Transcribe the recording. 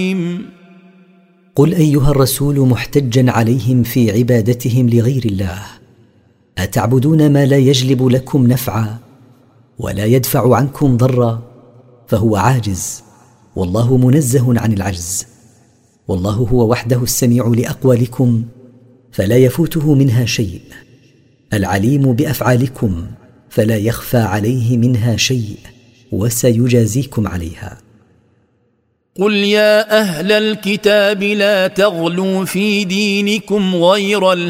قل أيها الرسول محتجا عليهم في عبادتهم لغير الله: أتعبدون ما لا يجلب لكم نفعا ولا يدفع عنكم ضرا، فهو عاجز، والله منزه عن العجز، والله هو وحده السميع لأقوالكم فلا يفوته منها شيء، العليم بأفعالكم فلا يخفى عليه منها شيء، وسيجازيكم عليها. قل يا أهل الكتاب لا تغلوا في دينكم غير